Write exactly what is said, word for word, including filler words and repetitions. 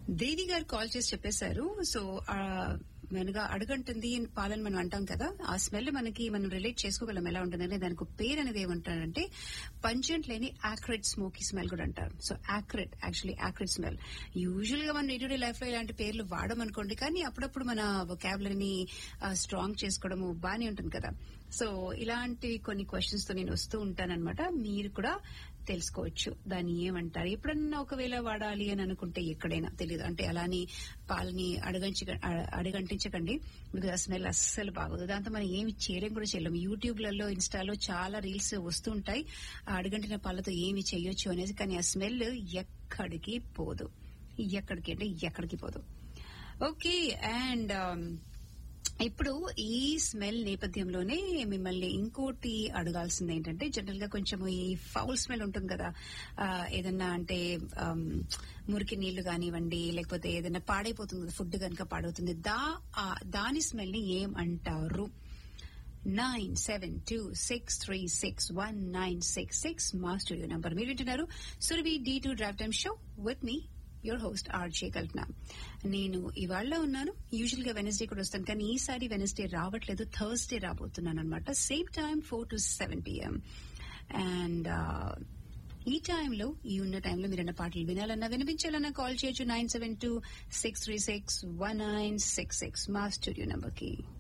దేవి గారు కాల్ చేసి చెప్పేశారు. సో మనగా అడుగంటుంది పాలని మనం అంటాం కదా, ఆ స్మెల్ మనకి మనం రిలేట్ చేసుకోగలం ఎలా ఉంటుందంటే దానికి పేరు అనేది ఏమంటారంటే పంజెంట్ లేని యాక్రెడ్ స్మోకీ స్మెల్ కూడా అంటారు. So యాక్రెడ్ actually యాక్రెడ్ smell. యూజువల్ గా మనం డే టు డే లైఫ్ లో ఇలాంటి పేర్లు వాడమనుకోండి, కానీ అప్పుడప్పుడు మన వొకాబులరీని స్ట్రాంగ్ చేసుకోవడము బానే ఉంటుంది కదా. సో ఇలాంటి కొన్ని క్వశ్చన్స్ తో నేను వస్తూ ఉంటానన్నమాట. మీరు కూడా తెలుసుకోవచ్చు దాన్ని ఏమంటారు. ఎప్పుడన్నా ఒకవేళ వాడాలి అని అనుకుంటే ఎక్కడైనా తెలియదు అంటే అలాని పాలని అడగంచి అడగంటించకండి, బికాజ్ ఆ స్మెల్ అస్సలు బాగోదు. దాంతో మనం ఏమి చేయలేం కూడా చేయలేము. యూట్యూబ్లలో ఇన్స్టాలో చాలా రీల్స్ వస్తూ ఉంటాయి అడగంటిన పాలతో ఏమి చేయొచ్చు అనేసి, కానీ ఆ స్మెల్ ఎక్కడికి పోదు, ఎక్కడికి అంటే ఎక్కడికి పోదు. ఓకే, అండ్ ఇప్పుడు ఈ స్మెల్ నేపథ్యంలోనే మిమ్మల్ని ఇంకోటి అడగాల్సింది ఏంటంటే, జనరల్ గా కొంచెం ఈ ఫౌల్ స్మెల్ ఉంటుంది కదా, ఏదన్నా అంటే మురికి నీళ్లు కానివ్వండి, లేకపోతే ఏదైనా పాడైపోతుంది ఫుడ్ కనుక పాడవుతుంది, దా దాని స్మెల్ ని ఏం అంటారు? Nine seven two six three six one nine six six మా స్టూడియో నంబర్. మీరు వింటున్నారు Surabhi D two drive time show with me your host RJ కల్పన. నేను ఇవాళ ఉన్నాను, యూజువల్ గా వెనస్డే కూడా వస్తాను, కానీ ఈసారి వెనస్డే రావట్లేదు, థర్స్డే రాబోతున్నాను అనమాట. Same time four to seven PM. And ఈ టైంలో ఈ ఉన్న టైంలో మీరన్న పాటలు వినాలన్నా వినిపించాలన్నా కాల్ చేయొచ్చు nine seven two six three six one nine six six మా స్టూడియో నంబర్ కి.